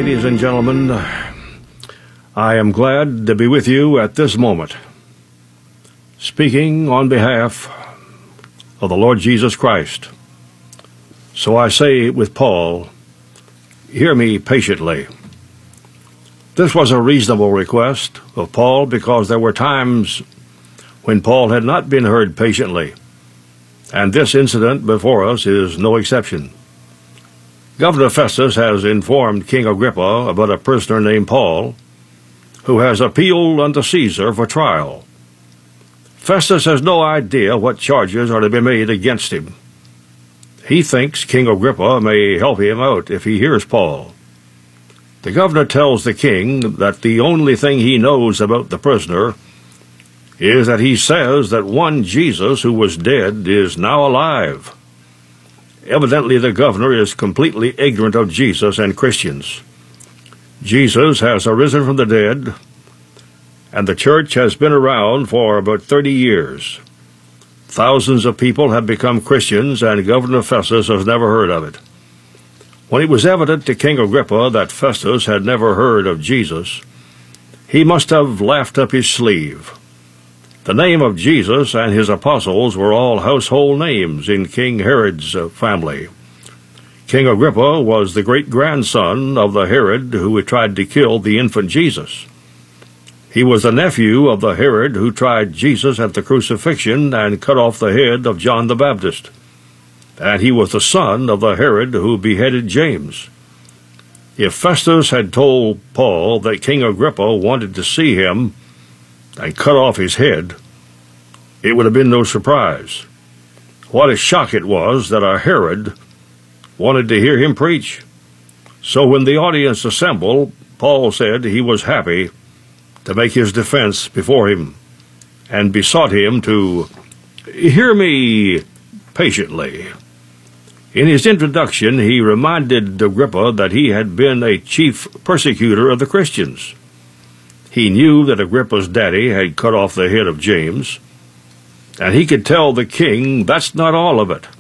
ladies and gentlemen, I am glad to be with you at this moment, speaking on behalf of the Lord Jesus Christ. So I say with Paul, hear me patiently. This was a reasonable request of Paul because there were times when Paul had not been heard patiently, and this incident before us is no exception. Governor Festus has informed King Agrippa about a prisoner named Paul, who has appealed unto Caesar for trial. Festus has no idea what charges are to be made against him. He thinks King Agrippa may help him out if he hears Paul. The governor tells the king that the only thing he knows about the prisoner is that he says that one Jesus who was dead is now alive. Evidently, the governor is completely ignorant of Jesus and Christians. Jesus has arisen from the dead, and the church has been around for about 30 years. Thousands of people have become Christians, and Governor Festus has never heard of it. When it was evident to King Agrippa that Festus had never heard of Jesus, he must have laughed up his sleeve. The name of Jesus and his apostles were all household names in King Herod's family. King Agrippa was the great-grandson of the Herod who had tried to kill the infant Jesus. He was the nephew of the Herod who tried Jesus at the crucifixion and cut off the head of John the Baptist. And he was the son of the Herod who beheaded James. If Festus had told Paul that King Agrippa wanted to see him and cut off his head, it would have been no surprise. What a shock it was that a Herod wanted to hear him preach. So when the audience assembled, Paul said he was happy to make his defense before him, and besought him to hear me patiently. In his introduction, he reminded Agrippa that he had been a chief persecutor of the Christians. He knew that Agrippa's daddy had cut off the head of James, and he could tell the king that's not all of it.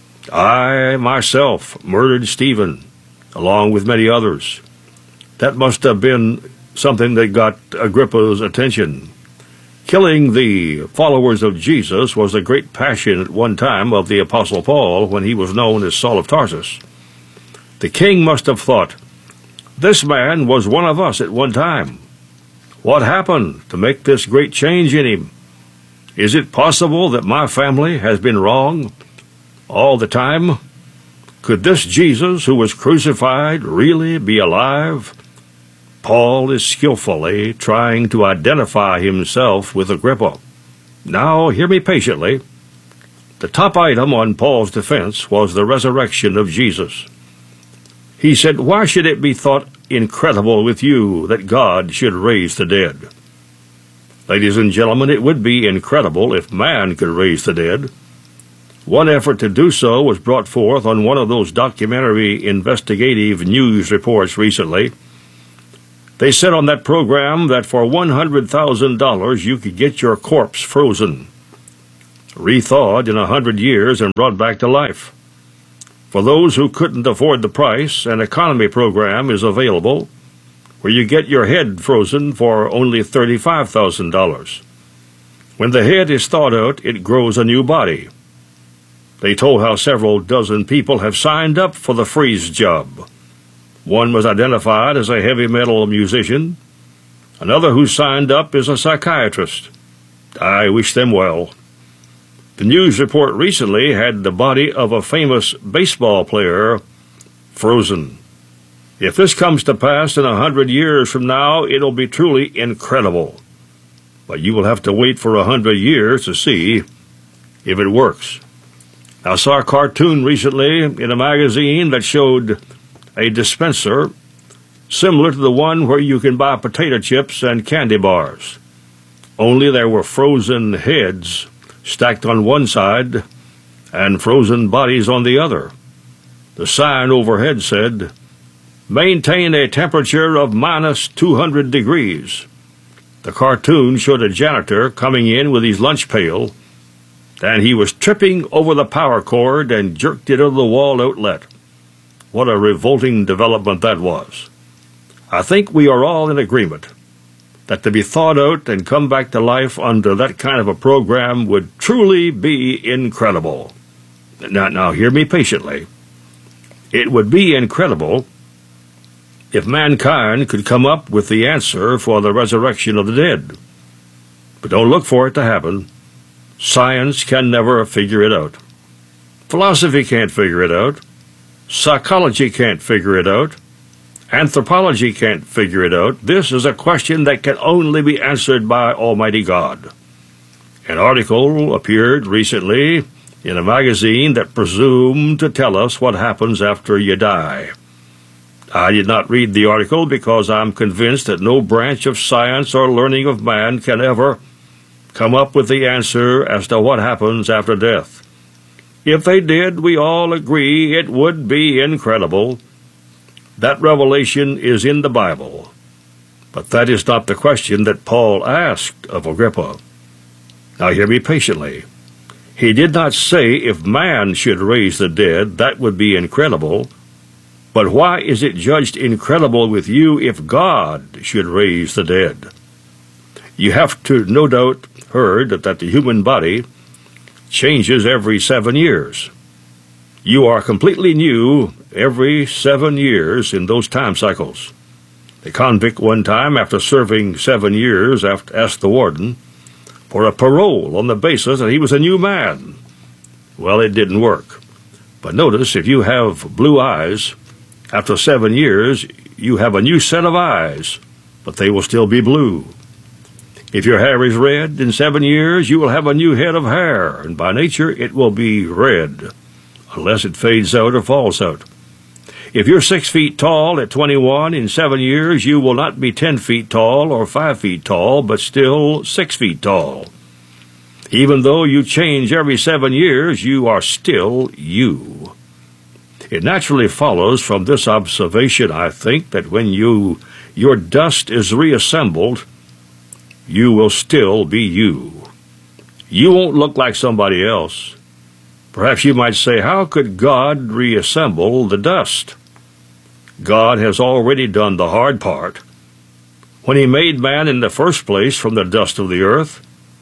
I myself murdered Stephen, along with many others. That must have been something that got Agrippa's attention. Killing the followers of Jesus was a great passion at one time of the Apostle Paul when he was known as Saul of Tarsus. The king must have thought, this man was one of us at one time. What happened to make this great change in him? Is it possible that my family has been wrong all the time? Could this Jesus who was crucified really be alive? Paul is skillfully trying to identify himself with Agrippa. Now, hear me patiently. The top item on Paul's defense was the resurrection of Jesus. He said, why should it be thought incredible with you that God should raise the dead? Ladies and gentlemen, it would be incredible if man could raise the dead. One effort to do so was brought forth on one of those documentary investigative news reports recently. They said on that program that for $100,000 you could get your corpse frozen, rethawed in 100 years and brought back to life. For those who couldn't afford the price, an economy program is available where you get your head frozen for only $35,000. When the head is thawed out, it grows a new body. They told how several dozen people have signed up for the freeze job. One was identified as a heavy metal musician. Another who signed up is a psychiatrist. I wish them well. The news report recently had the body of a famous baseball player frozen. If this comes to pass in 100 years from now, it'll be truly incredible. But you will have to wait for 100 years to see if it works. I saw a cartoon recently in a magazine that showed a dispenser similar to the one where you can buy potato chips and candy bars. Only there were frozen heads stacked on one side and frozen bodies on the other. The sign overhead said, maintain a temperature of minus 200 degrees. The cartoon showed a janitor coming in with his lunch pail, and he was tripping over the power cord and jerked it over the wall outlet. What a revolting development that was. I think we are all in agreement that to be thawed out and come back to life under that kind of a program would truly be incredible. Now hear me patiently. It would be incredible if mankind could come up with the answer for the resurrection of the dead. But don't look for it to happen. Science can never figure it out. Philosophy can't figure it out. Psychology can't figure it out. Anthropology can't figure it out. This is a question that can only be answered by Almighty God. An article appeared recently in a magazine that presumed to tell us what happens after you die. I did not read the article because I'm convinced that no branch of science or learning of man can ever come up with the answer as to what happens after death. If they did, we all agree it would be incredible. That revelation is in the Bible. But that is not the question that Paul asked of Agrippa. Now hear me patiently. He did not say if man should raise the dead, that would be incredible. But why is it judged incredible with you if God should raise the dead? You have to no doubt heard that the human body changes every 7 years. You are completely new every 7 years in those time cycles. A convict one time, after serving 7 years, asked the warden for a parole on the basis that he was a new man. Well, it didn't work. But notice, if you have blue eyes, after 7 years, you have a new set of eyes, but they will still be blue. If your hair is red, in 7 years, you will have a new head of hair, and by nature it will be red, unless it fades out or falls out. If you're 6 feet tall at 21, in 7 years you will not be 10 feet tall or 5 feet tall, but still 6 feet tall. Even though you change every 7 years, you are still you. It naturally follows from this observation, I think, that when your dust is reassembled, you will still be you. You won't look like somebody else. Perhaps you might say, how could God reassemble the dust? God has already done the hard part. When he made man in the first place from the dust of the earth,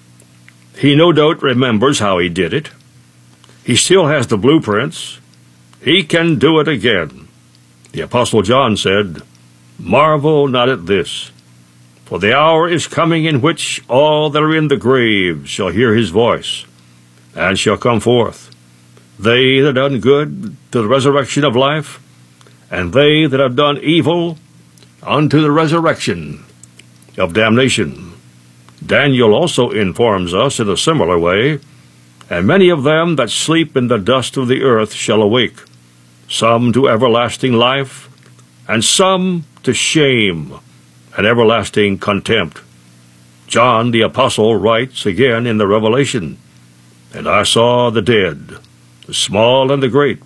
he no doubt remembers how he did it. He still has the blueprints. He can do it again. The Apostle John said, "Marvel not at this, for the hour is coming in which all that are in the grave shall hear his voice, and shall come forth, they that have done good to the resurrection of life, and they that have done evil unto the resurrection of damnation." Daniel also informs us in a similar way, "And many of them that sleep in the dust of the earth shall awake, some to everlasting life, and some to shame and everlasting contempt." John the Apostle writes again in the Revelation, "And I saw the dead, the small and the great,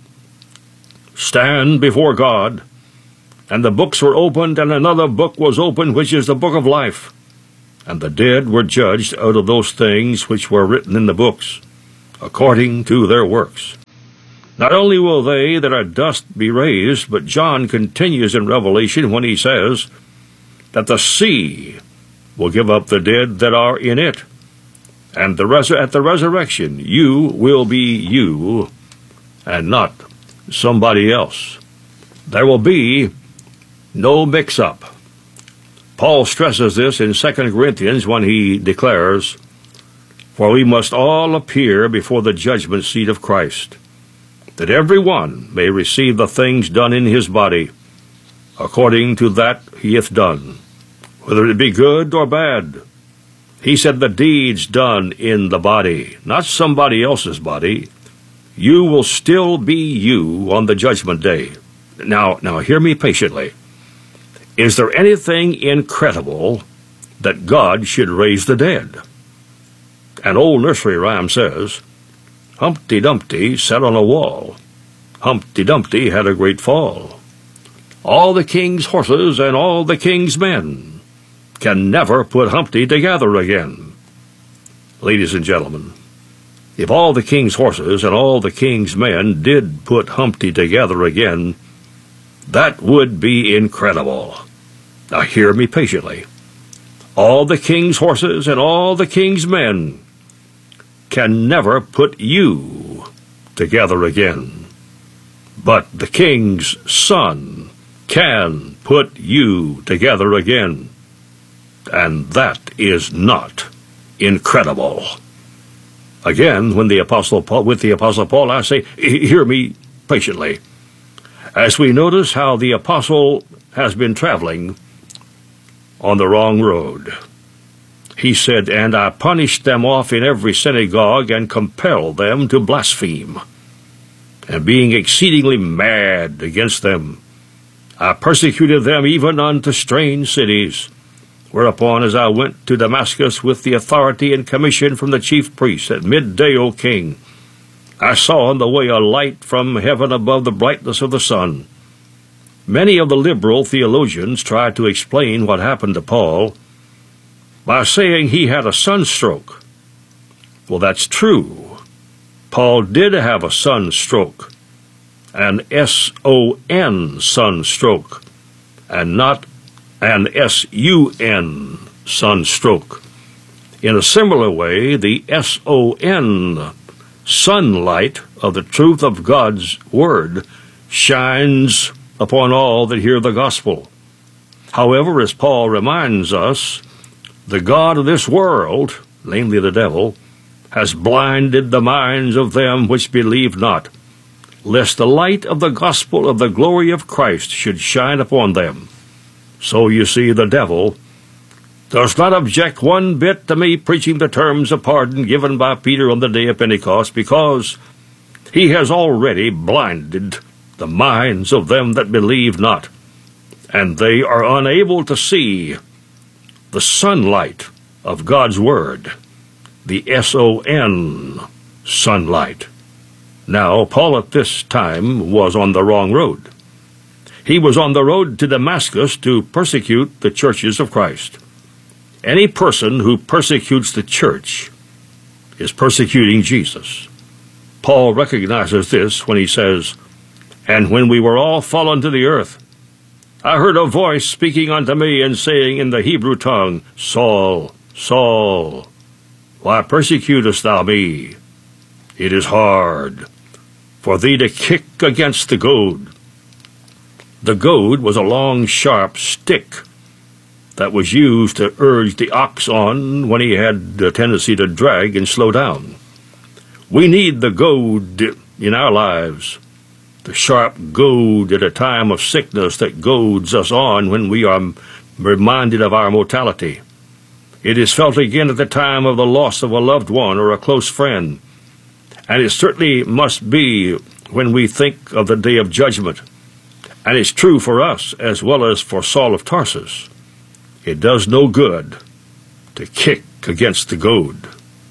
stand before God, and the books were opened, and another book was opened, which is the book of life. And the dead were judged out of those things which were written in the books, according to their works." Not only will they that are dust be raised, but John continues in Revelation when he says that the sea will give up the dead that are in it. And at the resurrection, you will be you, and not somebody else. There will be no mix-up. Paul stresses this in 2 Corinthians when he declares, "For we must all appear before the judgment seat of Christ, that every one may receive the things done in his body, according to that he hath done, whether it be good or bad." He said the deeds done in the body, not somebody else's body. You will still be you on the judgment day. Now hear me patiently. Is there anything incredible that God should raise the dead? An old nursery rhyme says, "Humpty Dumpty sat on a wall. Humpty Dumpty had a great fall. All the king's horses and all the king's men can never put Humpty together again." Ladies and gentlemen, if all the king's horses and all the king's men did put Humpty together again, that would be incredible. Now hear me patiently. All the king's horses and all the king's men can never put you together again. But the king's son can put you together again. And that is not incredible. Again, with the Apostle Paul, I say, hear me patiently. As we notice how the apostle has been traveling on the wrong road. He said, and I punished them off in every synagogue and compelled them to blaspheme. And being exceedingly mad against them, I persecuted them even unto strange cities. Whereupon, as I went to Damascus with the authority and commission from the chief priests at midday, O king, I saw on the way a light from heaven above the brightness of the sun. Many of the liberal theologians tried to explain what happened to Paul by saying he had a sunstroke. Well, that's true. Paul did have a sunstroke, an S-O-N sunstroke, and not an S-U-N sunstroke. In a similar way, the S-O-N sunlight of the truth of God's Word shines upon all that hear the gospel. However, as Paul reminds us, the god of this world, namely the devil, has blinded the minds of them which believe not, lest the light of the gospel of the glory of Christ should shine upon them. So you see, the devil does not object one bit to me preaching the terms of pardon given by Peter on the day of Pentecost, because he has already blinded the minds of them that believe not, and they are unable to see the sunlight of God's Word, the S-O-N sunlight. Now, Paul at this time was on the wrong road. He was on the road to Damascus to persecute the churches of Christ. Any person who persecutes the church is persecuting Jesus. Paul recognizes this when he says, and when we were all fallen to the earth, I heard a voice speaking unto me and saying in the Hebrew tongue, Saul, Saul, why persecutest thou me? It is hard for thee to kick against the goad. The goad was a long, sharp stick that was used to urge the ox on when he had a tendency to drag and slow down. We need the goad in our lives, the sharp goad at a time of sickness that goads us on when we are reminded of our mortality. It is felt again at the time of the loss of a loved one or a close friend, and it certainly must be when we think of the day of judgment. And it's true for us as well as for Saul of Tarsus. It does no good to kick against the goad.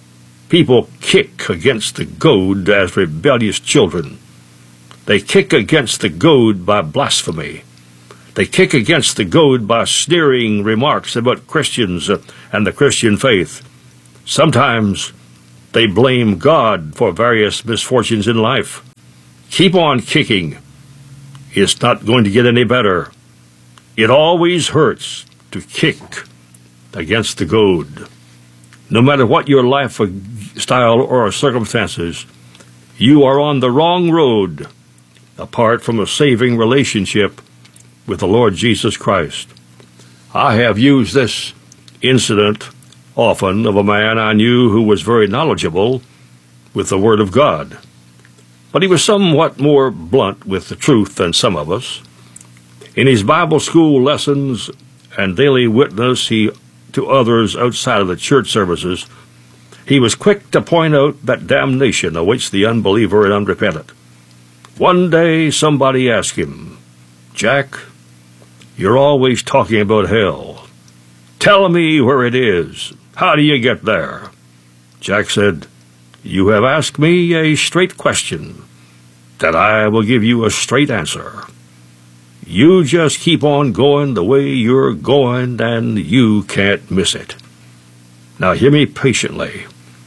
People kick against the goad as rebellious children. They kick against the goad by blasphemy. They kick against the goad by sneering remarks about Christians and the Christian faith. Sometimes they blame God for various misfortunes in life. Keep on kicking. It's not going to get any better. It always hurts to kick against the goad. No matter what your lifestyle or circumstances, you are on the wrong road apart from a saving relationship with the Lord Jesus Christ. I have used this incident often of a man I knew who was very knowledgeable with the Word of God. But he was somewhat more blunt with the truth than some of us. In his Bible school lessons and daily witness to others outside of the church services, he was quick to point out that damnation awaits the unbeliever and unrepentant. One day somebody asked him, Jack, you're always talking about hell. Tell me where it is. How do you get there? Jack said, You have asked me a straight question, that I will give you a straight answer. You just keep on going the way you're going, and you can't miss it. Now hear me patiently.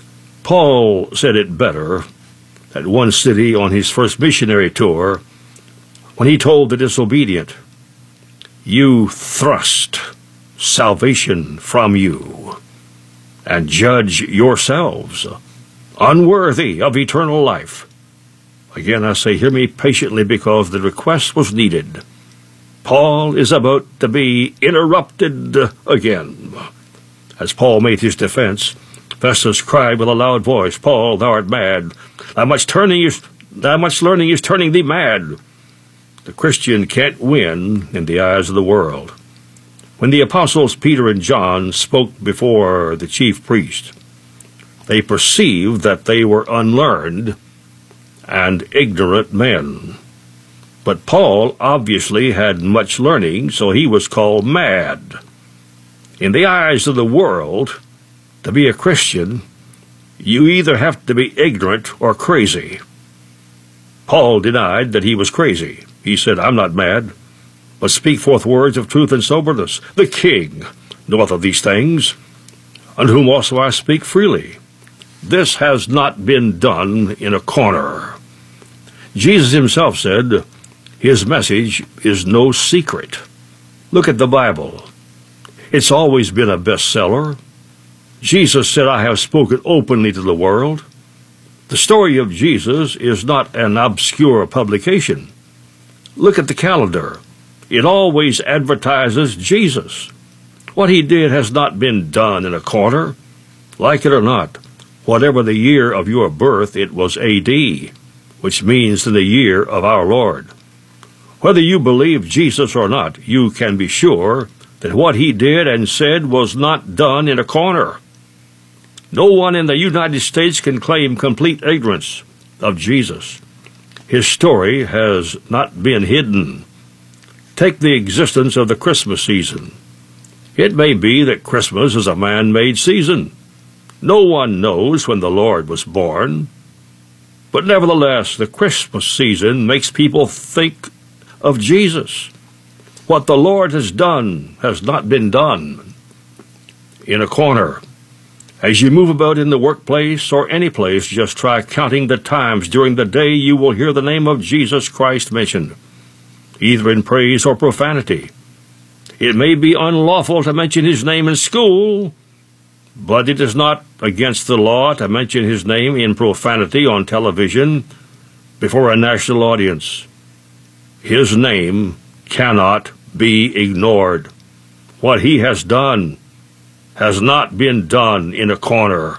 Paul said it better at one city on his first missionary tour when he told the disobedient, you thrust salvation from you, and judge yourselves unworthy of eternal life. Again, I say, hear me patiently, because the request was needed. Paul is about to be interrupted again. As Paul made his defense, Festus cried with a loud voice, Paul, thou art mad. Thy much learning is turning thee mad. The Christian can't win in the eyes of the world. When the apostles Peter and John spoke before the chief priest, they perceived that they were unlearned and ignorant men. But Paul obviously had much learning, so he was called mad. In the eyes of the world, to be a Christian, you either have to be ignorant or crazy. Paul denied that he was crazy. He said, I'm not mad, but speak forth words of truth and soberness. The king knoweth of these things, unto whom also I speak freely. This has not been done in a corner. Jesus himself said, his message is no secret. Look at the Bible. It's always been a bestseller. Jesus said, I have spoken openly to the world. The story of Jesus is not an obscure publication. Look at the calendar. It always advertises Jesus. What he did has not been done in a corner. Like it or not, whatever the year of your birth, it was A.D., which means in the year of our Lord. Whether you believe Jesus or not, you can be sure that what he did and said was not done in a corner. No one in the United States can claim complete ignorance of Jesus. His story has not been hidden. Take the existence of the Christmas season. It may be that Christmas is a man-made season. No one knows when the Lord was born. But nevertheless, the Christmas season makes people think of Jesus. What the Lord has done has not been done in a corner. As you move about in the workplace or any place, just try counting the times during the day you will hear the name of Jesus Christ mentioned, either in praise or profanity. It may be unlawful to mention his name in school, but it is not against the law to mention his name in profanity on television before a national audience. His name cannot be ignored. What he has done has not been done in a corner.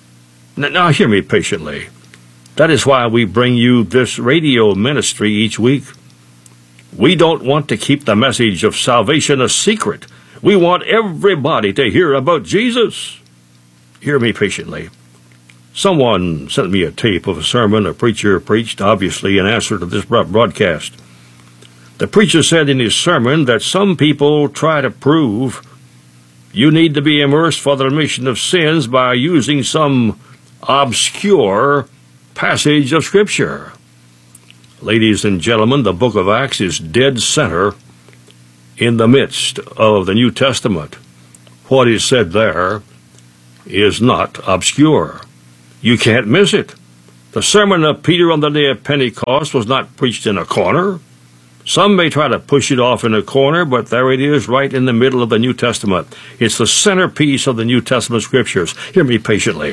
Now hear me patiently. That is why we bring you this radio ministry each week. We don't want to keep the message of salvation a secret. We want everybody to hear about Jesus. Hear me patiently. Someone sent me a tape of a sermon a preacher preached, obviously in answer to this broadcast. The preacher said in his sermon that some people try to prove you need to be immersed for the remission of sins by using some obscure passage of Scripture. Ladies and gentlemen, the book of Acts is dead center in the midst of the New Testament. What is said there is not obscure. You can't miss it. The sermon of Peter on the day of Pentecost was not preached in a corner. Some may try to push it off in a corner, but there it is right in the middle of the New Testament. It's the centerpiece of the New Testament Scriptures. Hear me patiently.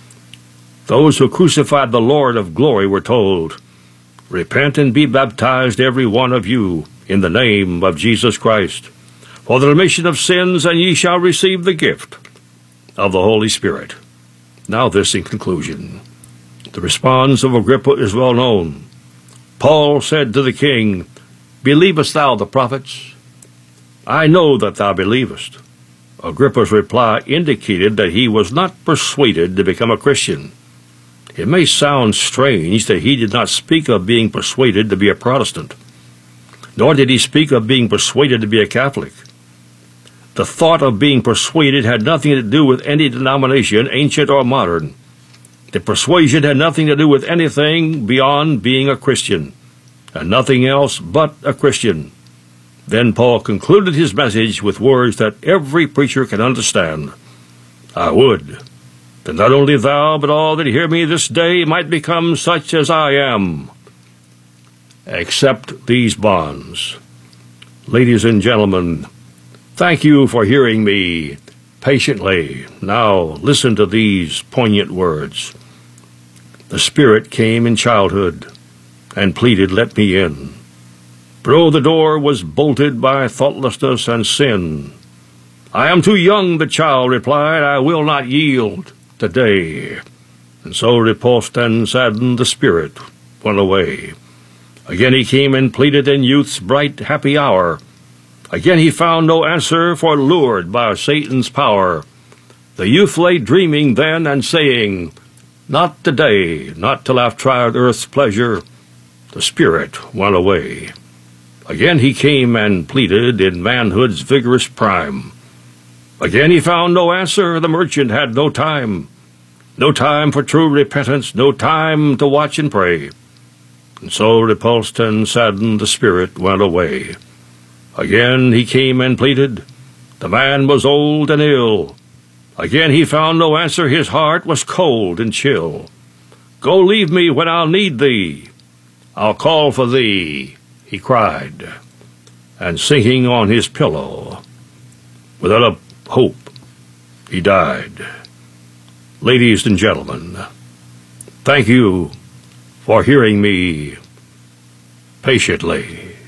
Those who crucified the Lord of glory were told, repent and be baptized every one of you in the name of Jesus Christ for the remission of sins, and ye shall receive the gift of the Holy Spirit. Now this in conclusion. The response of Agrippa is well known. Paul said to the king, believest thou the prophets? I know that thou believest. Agrippa's reply indicated that he was not persuaded to become a Christian. It may sound strange that he did not speak of being persuaded to be a Protestant, nor did he speak of being persuaded to be a Catholic. The thought of being persuaded had nothing to do with any denomination, ancient or modern. The persuasion had nothing to do with anything beyond being a Christian, and nothing else but a Christian. Then Paul concluded his message with words that every preacher can understand. I would that not only thou, but all that hear me this day might become such as I am. Accept these bonds. Ladies and gentlemen, thank you for hearing me patiently. Now listen to these poignant words. The Spirit came in childhood and pleaded, "Let me in." Though the door was bolted by thoughtlessness and sin. "I am too young," the child replied, "I will not yield today." And so repulsed and saddened, the Spirit went away. Again he came and pleaded in youth's bright, happy hour. Again he found no answer, for lured by Satan's power. The youth lay dreaming then and saying, "Not today, not till I've tried earth's pleasure." The Spirit went away. Again he came and pleaded in manhood's vigorous prime. Again he found no answer, the merchant had no time. No time for true repentance, no time to watch and pray. And so repulsed and saddened, the Spirit went away. Again he came and pleaded. The man was old and ill. Again he found no answer, his heart was cold and chill. "Go, leave me when I'll need thee. I'll call for thee," he cried. And sinking on his pillow, without a hope, he died. Ladies and gentlemen, thank you for hearing me patiently.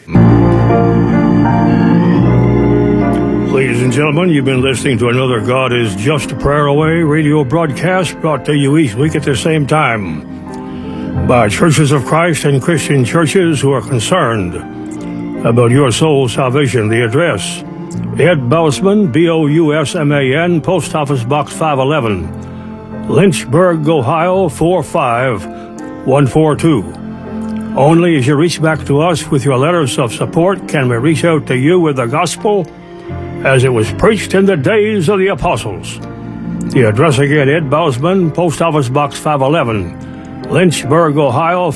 Ladies and gentlemen, you've been listening to another God is Just a Prayer Away radio broadcast brought to you each week at the same time by Churches of Christ and Christian churches who are concerned about your soul's salvation. The address, Ed Bousman, Bousman, Post Office Box 511, Lynchburg, Ohio 45142. Only as you reach back to us with your letters of support can we reach out to you with the gospel as it was preached in the days of the apostles. The address again, Ed Bousman, Post Office Box 511, Lynchburg, Ohio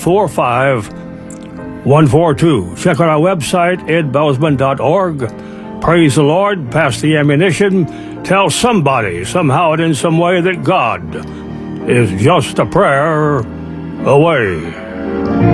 45142. Check out our website, edbousman.org. Praise the Lord, pass the ammunition, tell somebody, somehow and in some way, that God is just a prayer away.